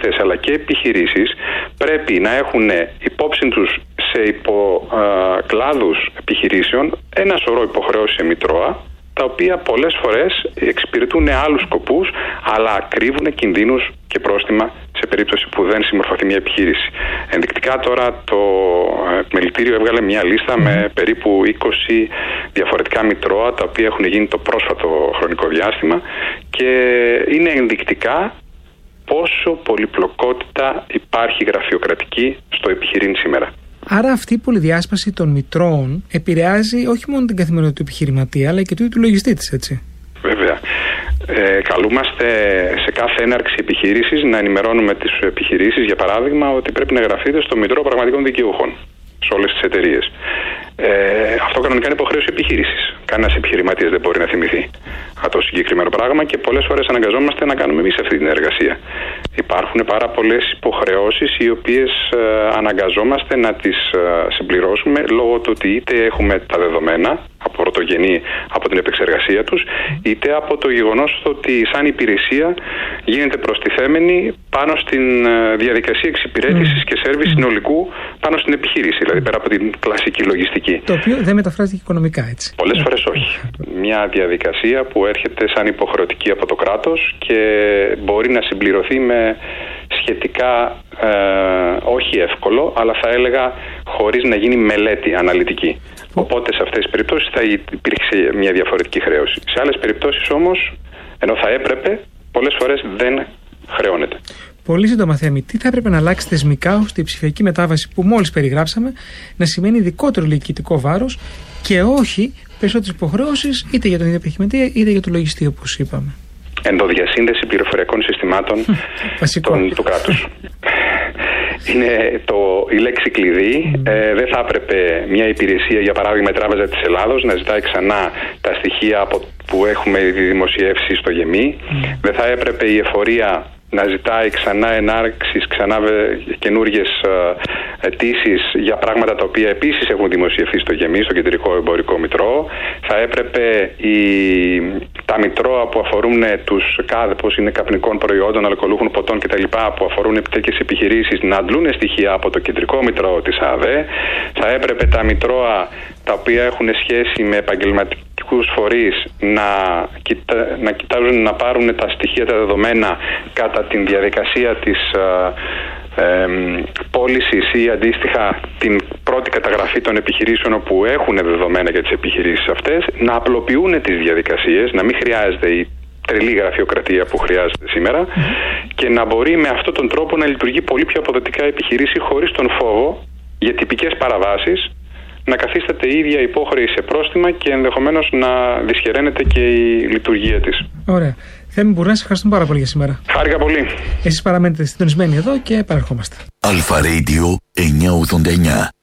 λογιστές αλλά και επιχειρήσεις πρέπει να έχουν υπόψη τους σε υποκλάδους επιχειρήσεων ένα σωρό υποχρεώσεις σε μητρώα, τα οποία πολλές φορές εξυπηρετούν άλλους σκοπούς, αλλά κρύβουν κινδύνους και πρόστιμα σε περίπτωση που δεν συμμορφωθεί μια επιχείρηση. Ενδεικτικά τώρα το επιμελητήριο έβγαλε μια λίστα με περίπου 20 διαφορετικά μητρώα, τα οποία έχουν γίνει το πρόσφατο χρονικό διάστημα, και είναι ενδεικτικά πόσο πολυπλοκότητα υπάρχει γραφειοκρατική στο επιχειρήν σήμερα. Άρα αυτή η πολυδιάσπαση των μητρώων επηρεάζει όχι μόνο την καθημερινότητα του επιχειρηματία, αλλά και του λογιστή της, έτσι. Βέβαια. Καλούμαστε σε κάθε έναρξη επιχείρησης να ενημερώνουμε τις επιχειρήσεις, για παράδειγμα, ότι πρέπει να γραφείτε στο Μητρό Πραγματικών Δικαιούχων σε όλες τις εταιρείες. Αυτό κανονικά είναι υποχρέωση επιχείρησης. Κανένας επιχειρηματίας δεν μπορεί να θυμηθεί το συγκεκριμένο πράγμα και πολλές φορές αναγκαζόμαστε να κάνουμε εμείς αυτή την εργασία. Υπάρχουν πάρα πολλές υποχρεώσεις οι οποίες αναγκαζόμαστε να τις συμπληρώσουμε λόγω του ότι είτε έχουμε τα δεδομένα από πρωτογενή από την επεξεργασία τους, είτε από το γεγονός ότι σαν υπηρεσία γίνεται προστιθέμενη πάνω στην διαδικασία εξυπηρέτησης και σέρβις συνολικού πάνω στην επιχείρηση, δηλαδή πέρα από την κλασική λογιστική. Το οποίο δεν μεταφράζεται οικονομικά, έτσι. Πολλές φορές όχι. Μια διαδικασία που έρχεται σαν υποχρεωτική από το κράτος και μπορεί να συμπληρωθεί με σχετικά όχι εύκολο, αλλά θα έλεγα χωρίς να γίνει μελέτη αναλυτική. Οπότε σε αυτές τις περιπτώσεις θα υπήρξε μια διαφορετική χρέωση. Σε άλλες περιπτώσεις όμως, ενώ θα έπρεπε, πολλές φορές δεν χρεώνεται. Πολύ σύντομα, Θέμη, τι θα έπρεπε να αλλάξει θεσμικά ώστε η ψηφιακή μετάβαση που μόλις περιγράψαμε να σημαίνει ειδικότερο διοικητικό βάρος και όχι περισσότερες υποχρεώσεις είτε για τον ίδιο επιχειρηματία είτε για το λογιστή, όπως είπαμε. Ενδοδιασύνδεση πληροφοριακών συστημάτων του κράτους. Είναι η λέξη κλειδί. Δεν θα έπρεπε μια υπηρεσία, για παράδειγμα η Τράπεζα της Ελλάδος, να ζητάει ξανά τα στοιχεία που έχουμε ήδη δημοσιεύσει στο ΓΕΜΗ. Δεν θα έπρεπε η εφορία να ζητάει ξανά ενάρξεις, ξανά καινούργιες αιτήσεις για πράγματα τα οποία επίσης έχουν δημοσιευθεί στο ΓΕΜΗ, στο Κεντρικό Εμπορικό Μητρό. Θα έπρεπε τα μητρώα που αφορούν τους πώς είναι καπνικών προϊόντων, αλκοολούχων ποτών κτλ. Που αφορούν τέτοιες επιχειρήσεις να αντλούν στοιχεία από το Κεντρικό Μητρό της ΑΔΕ. Θα έπρεπε τα μητρώα τα οποία έχουν σχέση με επαγγελματικούς φορείς να κοιτάζουν να πάρουν τα στοιχεία, τα δεδομένα κατά την διαδικασία της πώλησης ή αντίστοιχα την πρώτη καταγραφή των επιχειρήσεων όπου έχουν δεδομένα για τις επιχειρήσεις αυτές, να απλοποιούν τις διαδικασίες, να μην χρειάζεται η τρελή γραφειοκρατία που χρειάζεται σήμερα και να μπορεί με αυτόν τον τρόπο να λειτουργεί πολύ πιο αποδοτικά η επιχειρήση χωρίς τον φόβο για τυπικές παραβάσεις να καθίσταται η ίδια υπόχρεη σε πρόστιμα και ενδεχομένως να δυσχεραίνεται και η λειτουργία της. Ωραία. Θέμη Μπουρνά, σας ευχαριστούμε πάρα πολύ για σήμερα. Χάρηκα πολύ. Εσείς παραμένετε συντονισμένοι εδώ και επαναρχόμαστε. Αλφα Radio 989.